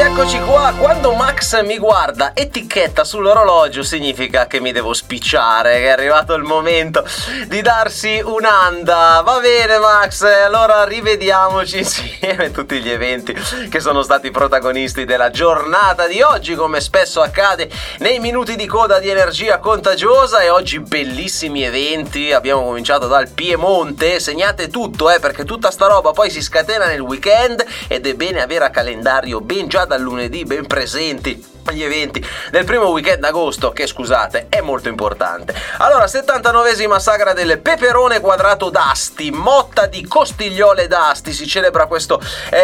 rieccoci qua. Quando Max mi guarda etichetta sull'orologio significa che mi devo spicciare, che è arrivato il momento di darsi un'anda. Va bene Max, allora rivediamoci insieme tutti gli eventi che sono stati protagonisti della giornata di oggi, come spesso accade nei minuti di coda di Energia Contagiosa. E oggi bellissimi eventi, abbiamo cominciato dal Piemonte, segnate tutto perché tutta sta roba poi si scatena nel weekend ed è bene avere a calendario ben già dal lunedì ben presenti gli eventi del primo weekend d'agosto, che scusate è molto importante. Allora, 79esima sagra del peperone quadrato d'Asti, Motta di Costigliole d'Asti, si celebra questo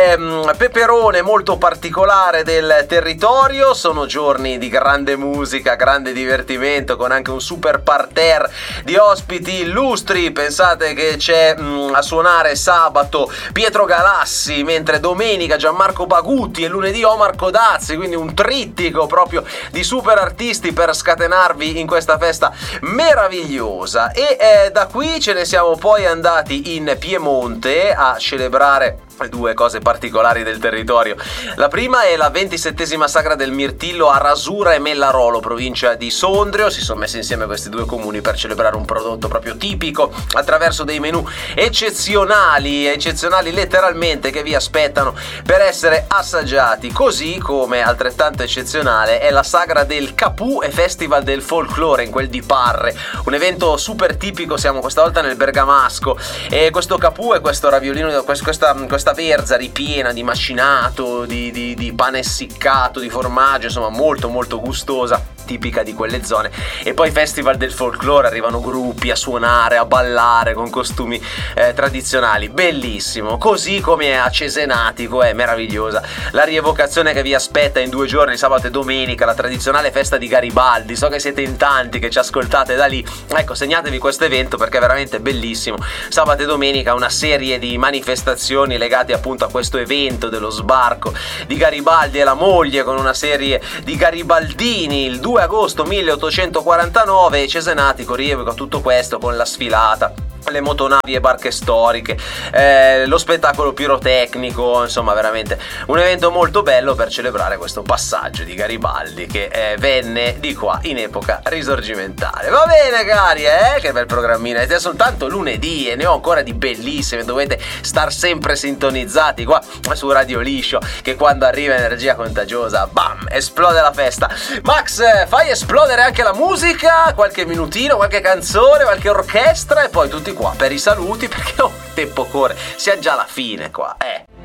peperone molto particolare del territorio. Sono giorni di grande musica, grande divertimento, con anche un super parterre di ospiti illustri. Pensate che c'è a suonare sabato Pietro Galassi, mentre domenica Gianmarco Bagutti e lunedì Omar Codazzi, quindi un trittico proprio di super artisti per scatenarvi in questa festa meravigliosa. E da qui ce ne siamo poi andati in Piemonte a celebrare due cose particolari del territorio. La prima è la 27esima sagra del mirtillo a Rasura e Mellarolo, provincia di Sondrio. Si sono messi insieme questi due comuni per celebrare un prodotto proprio tipico attraverso dei menù eccezionali letteralmente, che vi aspettano per essere assaggiati. Così come altrettanto eccezionale è la sagra del Capù e Festival del Folklore in quel di Parre, un evento super tipico. Siamo questa volta nel bergamasco e questo Capù è questo raviolino, questa verza ripiena di macinato, di pane essiccato, di formaggio, insomma molto molto gustosa, tipica di quelle zone. E poi Festival del Folklore, arrivano gruppi a suonare, a ballare con costumi tradizionali, bellissimo. Così come a Cesenatico è meravigliosa la rievocazione che vi aspetta in 2 giorni, sabato e domenica, la tradizionale festa di Garibaldi. So che siete in tanti che ci ascoltate da lì, ecco, segnatevi questo evento perché è veramente bellissimo. Sabato e domenica una serie di manifestazioni legate appunto a questo evento dello sbarco di Garibaldi e la moglie, con una serie di garibaldini il 2 agosto 1849, e Cesenatico rievoca tutto questo con la sfilata, le motonavi e barche storiche, lo spettacolo pirotecnico, insomma veramente un evento molto bello per celebrare questo passaggio di Garibaldi che venne di qua in epoca risorgimentale. Va bene cari, che bel programmino, è soltanto lunedì e ne ho ancora di bellissime, dovete star sempre sintonizzati qua su Radio Liscio, che quando arriva Energia Contagiosa, bam, esplode la festa. Max, fai esplodere anche la musica, qualche minutino, qualche canzone, qualche orchestra, e poi tutti qua per i saluti, perché tempo corre, sia già la fine qua,